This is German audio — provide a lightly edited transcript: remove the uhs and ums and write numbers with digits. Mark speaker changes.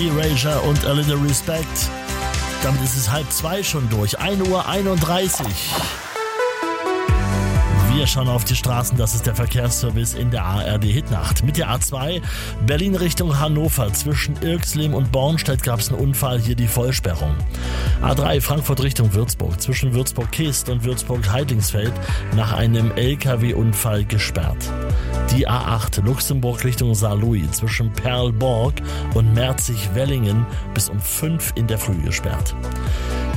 Speaker 1: Erasure und A Little Respect. Damit ist es 1:30 schon durch. 1:31 Uhr. Wir schauen auf die Straßen, das ist der Verkehrsservice in der ARD-Hitnacht. Mit der A2 Berlin Richtung Hannover. Zwischen Irxlim und Bornstedt gab es einen Unfall, hier die Vollsperrung. A3 Frankfurt Richtung Würzburg. Zwischen Würzburg-Kist und Würzburg-Heidlingsfeld nach einem LKW-Unfall gesperrt. Die A8 Luxemburg Richtung Saarlouis. Zwischen Perlborg und Merzig-Wellingen bis um 5 in der Früh gesperrt.